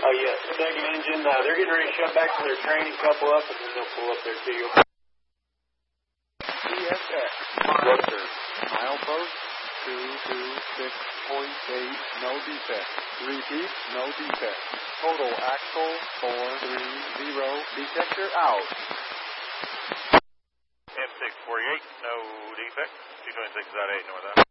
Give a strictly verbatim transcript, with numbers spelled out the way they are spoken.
Oh, yes. Second engine, uh, they're getting ready to shut back to their training, couple up, and then they'll pull up there to you. C S X, Buster, milepost two two six point eight, no defect. Repeat, no defect. Total axle four three zero, detector out. M six forty-eight, no defect. two twenty-six, eight north out.